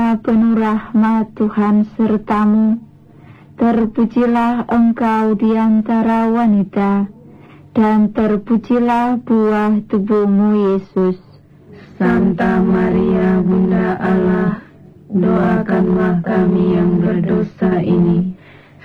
Maria, penuh rahmat, Tuhan sertamu. Terpujilah engkau di antara wanita, dan terpujilah buah tubuhmu, Yesus. Santa Maria, Bunda Allah, doakanlah kami yang berdosa ini,